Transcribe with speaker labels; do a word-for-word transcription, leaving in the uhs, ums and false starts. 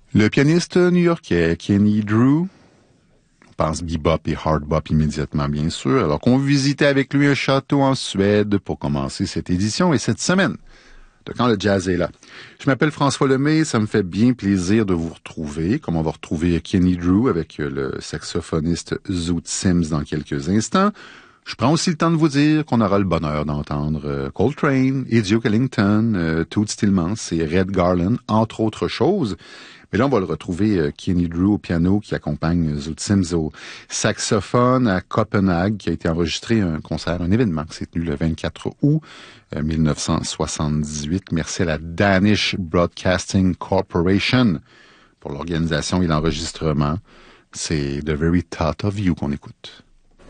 Speaker 1: Le pianiste new-yorkais Kenny Drew, on pense bebop et hard bop immédiatement bien sûr, alors qu'on visitait avec lui un château en Suède pour commencer cette édition et cette semaine de Quand le jazz est là. Je m'appelle François Lemay, ça me fait bien plaisir de vous retrouver, comme on va retrouver Kenny Drew avec le saxophoniste Zoot Sims dans quelques instants. Je prends aussi le temps de vous dire qu'on aura le bonheur d'entendre Coltrane, et Duke Ellington, euh, Toots Thielemans et Red Garland, entre autres choses. Mais là, on va le retrouver, euh, Kenny Drew au piano qui accompagne Zoot Sims au saxophone à Copenhague, qui a été enregistré un concert, un événement qui s'est tenu le vingt-quatre août euh, dix-neuf cent soixante-dix-huit. Merci à la Danish Broadcasting Corporation pour l'organisation et l'enregistrement. C'est The Very Thought of You qu'on écoute.